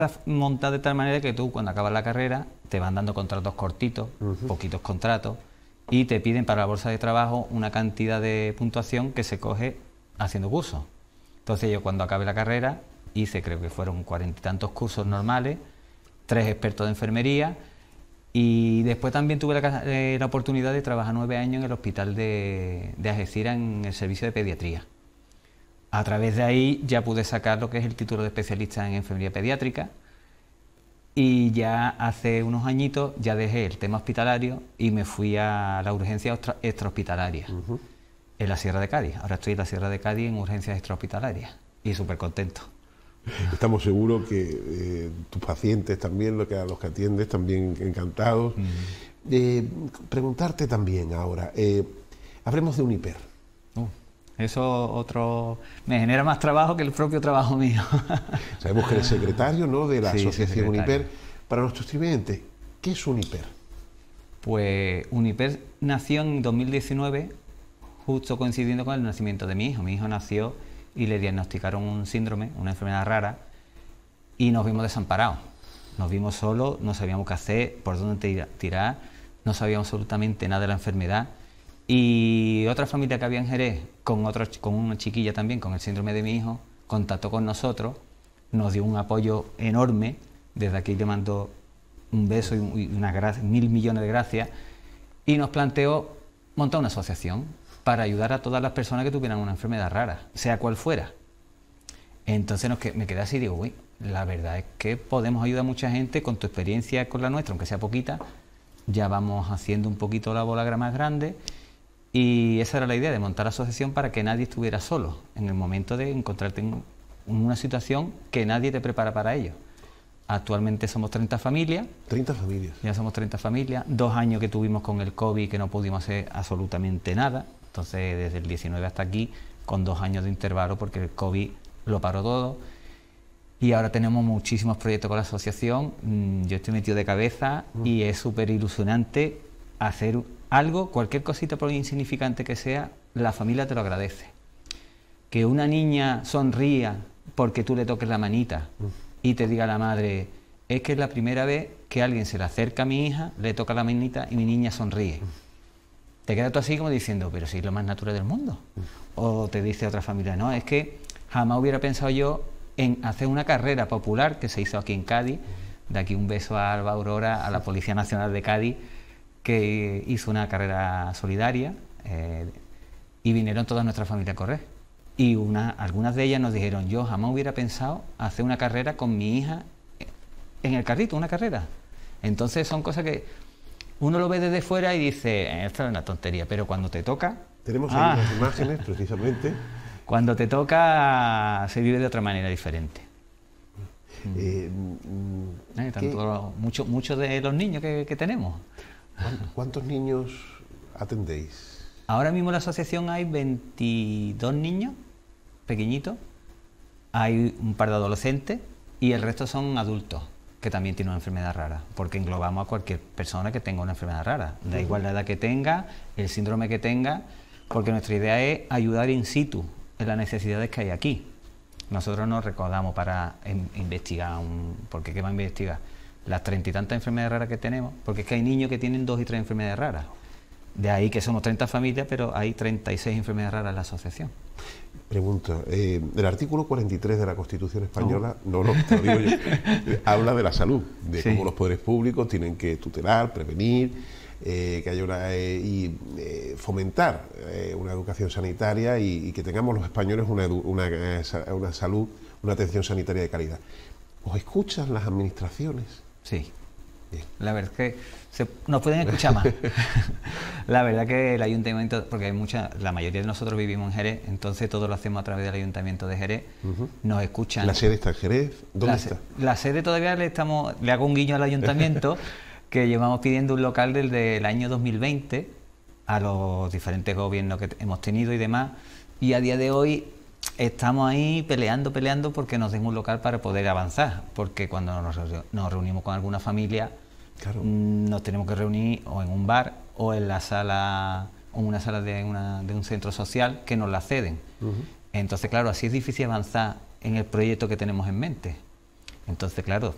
montada de tal manera que tú, cuando acabas la carrera, te van dando contratos cortitos, poquitos contratos, y te piden para la bolsa de trabajo una cantidad de puntuación que se coge haciendo cursos. Entonces yo, cuando acabé la carrera, hice, creo que fueron 40 y tantos cursos normales, 3 expertos de enfermería, y después también tuve la oportunidad de trabajar 9 años en el hospital de Algeciras, en el servicio de pediatría. A través de ahí ya pude sacar lo que es el título de especialista en enfermería pediátrica, y ya hace unos añitos ya dejé el tema hospitalario y me fui a la urgencia extrahospitalaria en la Sierra de Cádiz. Ahora estoy en la Sierra de Cádiz en urgencias extrahospitalarias y súper contento. Estamos seguros que tus pacientes también, a los que atiendes, también encantados. Preguntarte también ahora, hablemos de Uniper. Eso otro me genera más trabajo que el propio trabajo mío. Sabemos que eres secretario, ¿no?, de la asociación Uniper. Para nuestros clientes, ¿qué es Uniper? Pues Uniper nació en 2019, justo coincidiendo con el nacimiento de mi hijo. Mi hijo nació y le diagnosticaron un síndrome, una enfermedad rara, y nos vimos desamparados. Nos vimos solos, no sabíamos qué hacer, por dónde tirar, no sabíamos absolutamente nada de la enfermedad. Y otra familia que había en Jerez, con una chiquilla también con el síndrome de mi hijo, contactó con nosotros, nos dio un apoyo enorme. Desde aquí le mando un beso y unas gracias, 1000 millones de gracias, y nos planteó montar una asociación para ayudar a todas las personas que tuvieran una enfermedad rara, sea cual fuera. Entonces me quedé así y digo, uy, la verdad es que podemos ayudar a mucha gente. Con tu experiencia, con la nuestra, aunque sea poquita, ya vamos haciendo un poquito la bola más grande. Y esa era la idea, de montar la asociación para que nadie estuviera solo en el momento de encontrarte en una situación que nadie te prepara para ello. Actualmente somos 30 familias. 30 familias. Ya somos 30 familias. 2 años que tuvimos con el COVID, que no pudimos hacer absolutamente nada. Entonces, desde el 19 hasta aquí, con 2 años de intervalo, porque el COVID lo paró todo. Y ahora tenemos muchísimos proyectos con la asociación. Yo estoy metido de cabeza y es súper ilusionante hacer algo, cualquier cosita, por insignificante que sea, la familia te lo agradece. Que una niña sonría porque tú le toques la manita y te diga a la madre, es que es la primera vez que alguien se le acerca a mi hija, le toca la manita y mi niña sonríe. Te quedas tú así como diciendo, pero si es lo más natural del mundo. O te dice otra familia, no, es que jamás hubiera pensado yo en hacer una carrera popular que se hizo aquí en Cádiz. De aquí un beso a Alba Aurora, a la Policía Nacional de Cádiz, que hizo una carrera solidaria, y vinieron toda nuestra familia a correr. Y algunas de ellas nos dijeron, yo jamás hubiera pensado hacer una carrera con mi hija en el carrito, una carrera. Entonces son cosas que uno lo ve desde fuera y dice, esto es una tontería, pero cuando te toca... Tenemos ahí unas imágenes, precisamente. Cuando te toca, se vive de otra manera diferente. Muchos de los niños que tenemos. ¿Cuántos niños atendéis? Ahora mismo en la asociación hay 22 niños pequeñitos, hay un par de adolescentes y el resto son adultos que también tienen una enfermedad rara, porque englobamos a cualquier persona que tenga una enfermedad rara, da igual la edad que tenga, el síndrome que tenga, porque nuestra idea es ayudar in situ en las necesidades que hay aquí. Nosotros nos recordamos para investigar, porque ¿qué va a investigar? Las 30 y tantas enfermedades raras que tenemos, porque es que hay niños que tienen 2 y 3 enfermedades raras. De ahí que somos 30 familias, pero hay 36 enfermedades raras en la asociación. Pregunta, el artículo 43 de la Constitución Española, no, te lo digo yo, habla de la salud, de cómo los poderes públicos tienen que tutelar, prevenir, que haya fomentar una educación sanitaria y que tengamos los españoles una salud, una atención sanitaria de calidad. ¿Os escuchan las administraciones? Sí. Bien. La verdad es que nos pueden escuchar más. La verdad que el ayuntamiento, porque la mayoría de nosotros vivimos en Jerez, entonces todo lo hacemos a través del ayuntamiento de Jerez, nos escuchan. ¿La sede está en Jerez? ¿Dónde está? La sede todavía le hago un guiño al ayuntamiento, que llevamos pidiendo un local desde el año 2020 a los diferentes gobiernos que hemos tenido y demás, y a día de hoy estamos ahí peleando porque nos den un local para poder avanzar, porque cuando nos reunimos con alguna familia, claro, nos tenemos que reunir o en un bar o en la sala, o una sala de un centro social que nos la ceden. Entonces, claro, así es difícil avanzar en el proyecto que tenemos en mente. Entonces, claro,